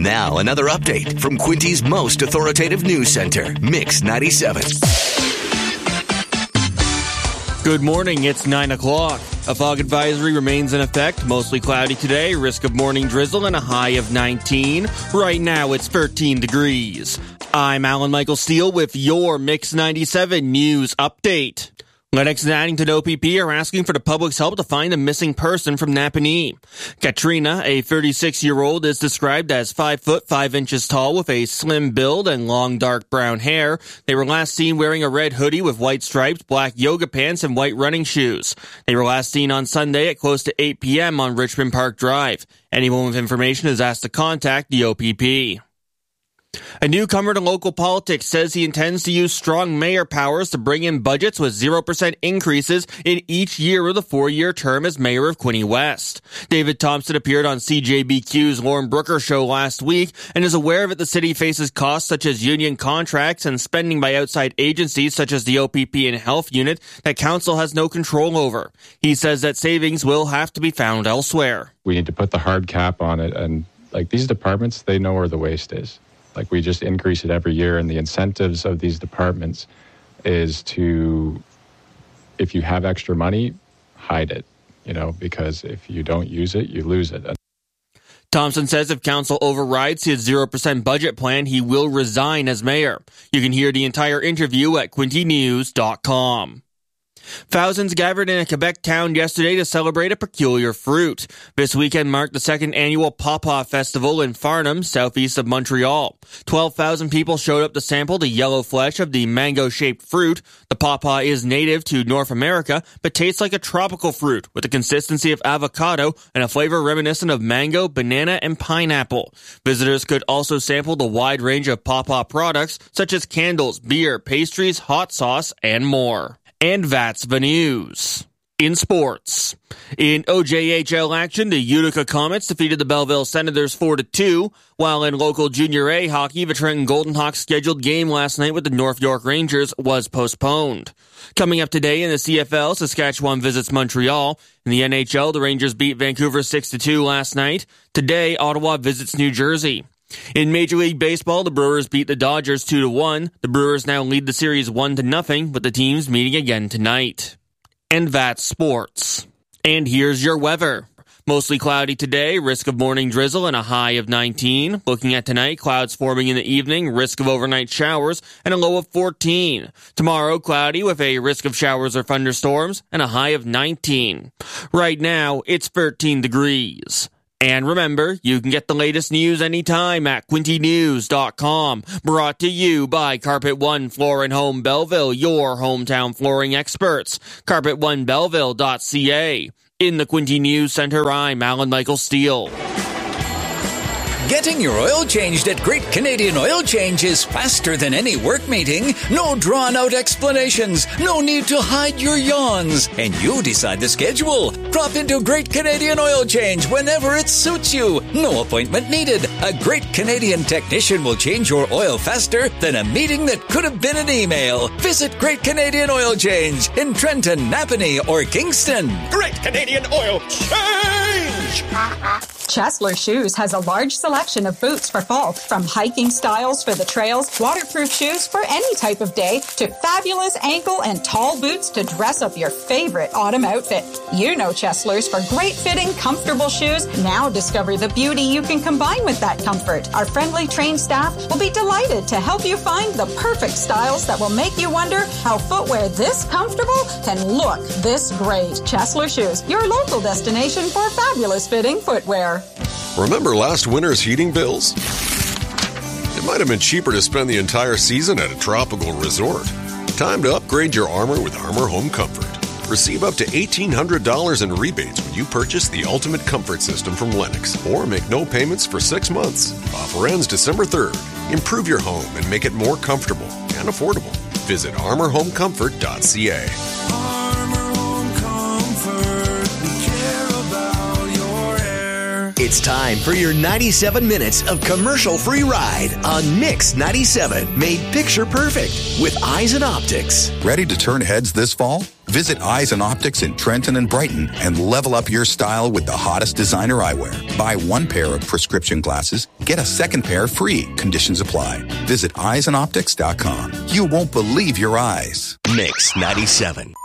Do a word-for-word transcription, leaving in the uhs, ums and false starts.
Now, another update from Quinty's most authoritative news center, Mix ninety-seven. Good morning, it's nine o'clock. A fog advisory remains in effect, mostly cloudy today, risk of morning drizzle and a high of nineteen. Right now it's thirteen degrees. I'm Alan Michael Steele with your Mix ninety-seven news update. Lennox and Addington O P P are asking for the public's help to find a missing person from Napanee. Katrina, a thirty-six-year-old, is described as five foot five inches tall with a slim build and long dark brown hair. They were last seen wearing a red hoodie with white stripes, black yoga pants, and white running shoes. They were last seen on Sunday at close to eight p.m. on Richmond Park Drive. Anyone with information is asked to contact the O P P. A newcomer to local politics says he intends to use strong mayor powers to bring in budgets with zero percent increases in each year of the four-year term as mayor of Quinte West. David Thompson appeared on C J B Q's Lauren Brooker show last week and is aware that the city faces costs such as union contracts and spending by outside agencies such as the O P P and Health Unit that council has no control over. He says that savings will have to be found elsewhere. We need to put the hard cap on it, and like these departments, they know where the waste is. Like, we just increase it every year, and the incentives of these departments is to, if you have extra money, hide it, you know, because if you don't use it, you lose it. Thompson says if council overrides his zero percent budget plan, he will resign as mayor. You can hear the entire interview at quinte news dot com. Thousands gathered in a Quebec town yesterday to celebrate a peculiar fruit. This weekend marked the second annual Pawpaw Festival in Farnham, southeast of Montreal. twelve thousand people showed up to sample the yellow flesh of the mango-shaped fruit. The pawpaw is native to North America, but tastes like a tropical fruit with the consistency of avocado and a flavor reminiscent of mango, banana, and pineapple. Visitors could also sample the wide range of pawpaw products, such as candles, beer, pastries, hot sauce, and more. And that's the news. In sports. In O J H L action, the Utica Comets defeated the Belleville Senators four to two, while in local Junior A hockey, the Trenton Golden Hawks' scheduled game last night with the North York Rangers was postponed. Coming up today in the C F L, Saskatchewan visits Montreal. In the N H L, the Rangers beat Vancouver six to two last night. Today, Ottawa visits New Jersey. In Major League Baseball, the Brewers beat the Dodgers two to one. The Brewers now lead the series one to nothing, with the teams meeting again tonight. And that's sports. And here's your weather. Mostly cloudy today, risk of morning drizzle and a high of nineteen. Looking at tonight, clouds forming in the evening, risk of overnight showers, and a low of fourteen. Tomorrow, cloudy with a risk of showers or thunderstorms, and a high of nineteen. Right now, it's thirteen degrees. And remember, you can get the latest news anytime at quinte news dot com. Brought to you by Carpet One Floor and Home Belleville, your hometown flooring experts. carpet one belleville dot c a. In the Quinte News Center, I'm Alan Michael Steele. Getting your oil changed at Great Canadian Oil Change is faster than any work meeting. No drawn-out explanations. No need to hide your yawns. And you decide the schedule. Drop into Great Canadian Oil Change whenever it suits you. No appointment needed. A Great Canadian technician will change your oil faster than a meeting that could have been an email. Visit Great Canadian Oil Change in Trenton, Napanee, or Kingston. Great Canadian Oil Change! Chesler Shoes has a large selection of boots for fall, from hiking styles for the trails, waterproof shoes for any type of day, to fabulous ankle and tall boots to dress up your favorite autumn outfit. You know Cheslers for great fitting, comfortable shoes. Now discover the beauty you can combine with that comfort. Our friendly trained staff will be delighted to help you find the perfect styles that will make you wonder how footwear this comfortable can look this great. Chesler Shoes, your local destination for fabulous fitting footwear. Remember last winter's heating bills? It might have been cheaper to spend the entire season at a tropical resort. Time to upgrade your Armor with Armor Home Comfort. Receive up to eighteen hundred dollars in rebates when you purchase the Ultimate Comfort System from Lennox, or make no payments for six months. Offer ends December third. Improve your home and make it more comfortable and affordable. Visit armor home comfort dot c a. Armor Home Comfort, we care about your air. It's It's time for your ninety-seven minutes of commercial-free ride on Mix ninety-seven, made picture perfect with Eyes and Optics. Ready to turn heads this fall? Visit Eyes and Optics in Trenton and Brighton and level up your style with the hottest designer eyewear. Buy one pair of prescription glasses, get a second pair free. Conditions apply. Visit eyes and optics dot com. You won't believe your eyes. Mix ninety-seven.